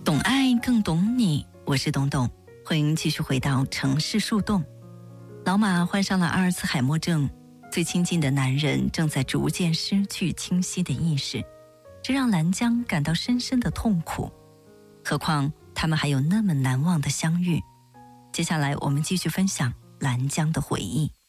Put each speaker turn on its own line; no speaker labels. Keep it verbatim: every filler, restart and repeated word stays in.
懂爱更懂你，我是董董，欢迎继续回到城市树洞。老马患上了阿尔茨海默症，最亲近的男人正在逐渐失去清晰的意识，这让兰江感到深深的痛苦。何况他们还有那么难忘的相遇。接下来我们继续分享兰江的回忆。